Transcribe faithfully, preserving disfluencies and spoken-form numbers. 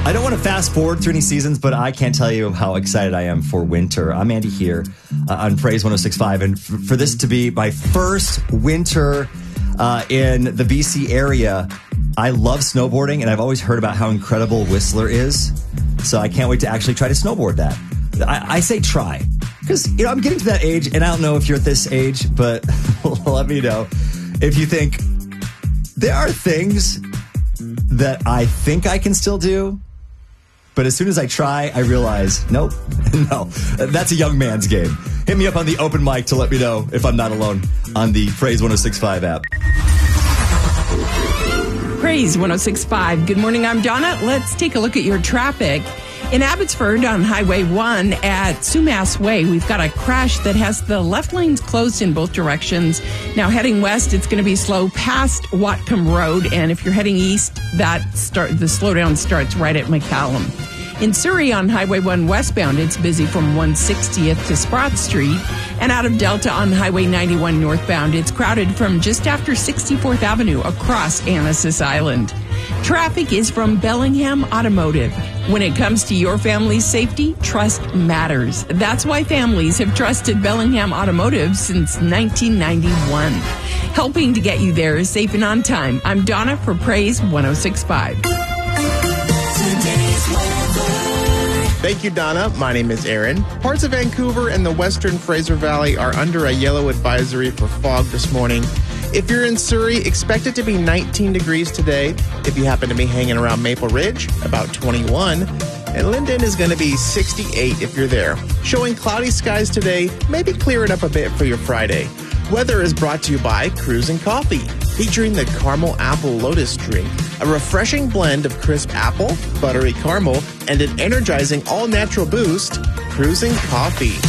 I don't want to fast forward through any seasons, but I can't tell you how excited I am for winter. I'm Andy here uh, on Praise one oh six point five, and f- for this to be my first winter uh, in the B C area, I love snowboarding, and I've always heard about how incredible Whistler is, so I can't wait to actually try to snowboard that. I, I say try, because you know I'm getting to that age, and I don't know if you're at this age, but let me know if you think there are things that I think I can still do, but as soon as I try, I realize, nope, no, that's a young man's game. Hit me up on the open mic to let me know if I'm not alone on the Praise one oh six point five app. Praise one oh six point five. Good morning, I'm Donna. Let's take a look at your traffic. In Abbotsford on Highway one at Sumas Way, we've got a crash that has the left lanes closed in both directions. Now heading west, it's going to be slow past Watcombe Road, and if you're heading east, that start the slowdown starts right at McCallum. In Surrey on Highway one westbound, it's busy from one sixtieth to Sprott Street. And out of Delta on Highway ninety-one northbound, it's crowded from just after sixty-fourth Avenue across Anasis Island. Traffic is from Bellingham Automotive. When it comes to your family's safety, trust matters. That's why families have trusted Bellingham Automotive since nineteen ninety-one. Helping to get you there safe and on time. I'm Donna for Praise one oh six point five. Thank you, Donna. My name is Aaron. Parts of Vancouver and the western Fraser Valley are under a yellow advisory for fog this morning. If you're in Surrey, expect it to be nineteen degrees today. If you happen to be hanging around Maple Ridge, about twenty-one. And Linden is going to be sixty-eight if you're there. Showing cloudy skies today, maybe clear it up a bit for your Friday. Weather is brought to you by Cruisin' Coffee, featuring the Caramel Apple Lotus drink, a refreshing blend of crisp apple, buttery caramel, and an energizing all-natural boost. Cruisin' Coffee.